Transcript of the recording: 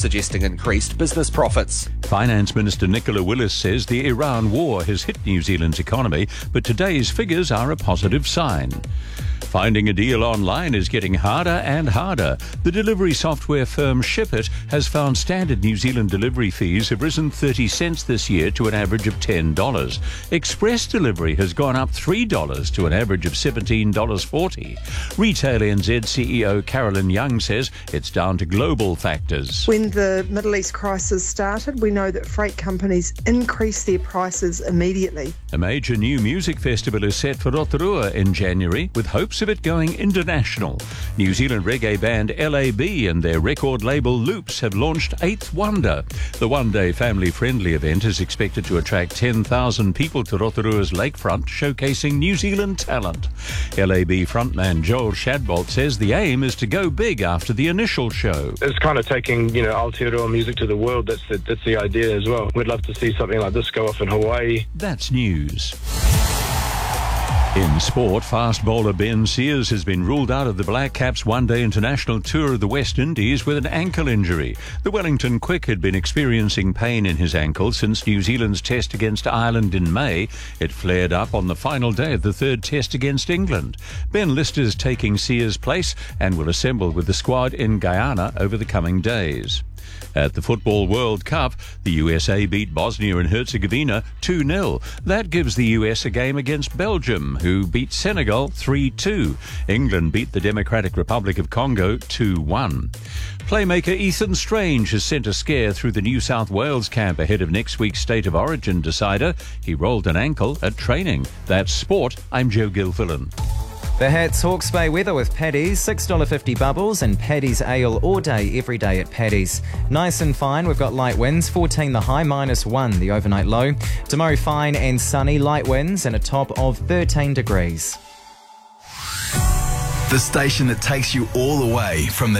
suggesting increased business profits. Finance Minister Nicola Willis says the Iran war has hit New Zealand's economy, but today's figures are a positive sign. Finding a deal online is getting harder and harder. The delivery software firm ShipIt has found standard New Zealand delivery fees have risen 30 cents this year to an average of $10. Express delivery has gone up $3 to an average of $17.40. Retail NZ CEO Carolyn Young says it's down to global factors. When the Middle East crisis started, we know that freight companies increased their prices immediately. A major new music festival is set for Rotorua in January, with hopes of it going international. New Zealand reggae band LAB and their record label Loops have launched Eighth Wonder. The one-day family-friendly event is expected to attract 10,000 people to Rotorua's lakefront, showcasing New Zealand talent. LAB frontman Joel Shadbolt says the aim is to go big after the initial show. It's kind of taking, Aotearoa music to the world. That's the idea as well. We'd love to see something like this go off in Hawaii. That's news. In sport, fast bowler Ben Sears has been ruled out of the Black Caps one-day international tour of the West Indies with an ankle injury. The Wellington Quick had been experiencing pain in his ankle since New Zealand's test against Ireland in May. It flared up on the final day of the third test against England. Ben Lister's taking Sears' place and will assemble with the squad in Guyana over the coming days. At the Football World Cup, the USA beat Bosnia and Herzegovina 2-0. That gives the US a game against Belgium, who beat Senegal 3-2. England beat the Democratic Republic of Congo 2-1. Playmaker Ethan Strange has sent a scare through the New South Wales camp ahead of next week's State of Origin decider. He rolled an ankle at training. That's sport. I'm Joe Gilfillan. The Hats Hawke's Bay weather with Paddy's, $6.50 bubbles and Paddy's ale all day, every day at Paddy's. Nice and fine, we've got light winds, 14 the high, -1 the overnight low. Tomorrow fine and sunny, light winds and a top of 13 degrees. The station that takes you all the way from the